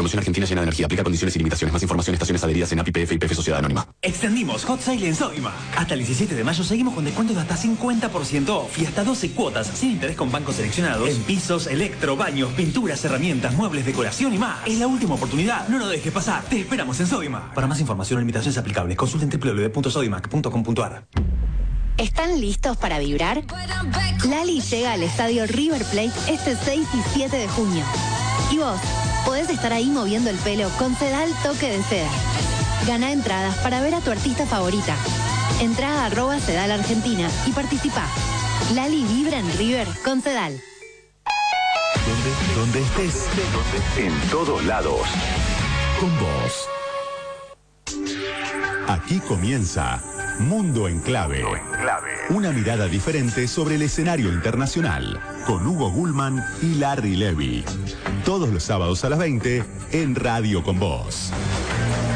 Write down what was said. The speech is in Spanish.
Promoción Argentina llena de energía. Aplica condiciones y limitaciones. Más información, estaciones adheridas en API, PF y PF Sociedad Anónima. Extendimos Hot Sale en Sodimac. Hasta el 17 de mayo seguimos con descuentos de hasta 50% off y hasta 12 cuotas sin interés con bancos seleccionados en pisos, electro, baños, pinturas, herramientas, muebles, decoración y más. Es la última oportunidad. No lo dejes pasar. Te esperamos en Sodimac. Para más información o limitaciones aplicables, consulten www.sodimac.com.ar. ¿Están listos para vibrar? Lali llega al estadio River Plate este 6 y 7 de junio. Y vos, podés estar ahí moviendo el pelo con Sedal Toque de Seda. Gana entradas para ver a tu artista favorita. Entrá a @Sedal Argentina y participa. Lali vibra en River con Sedal. Donde estés, en todos lados, con vos. Aquí comienza Mundo en Clave. Una mirada diferente sobre el escenario internacional, con Hugo Gulman y Larry Levy. Todos los sábados a las 20 en Radio con Vos.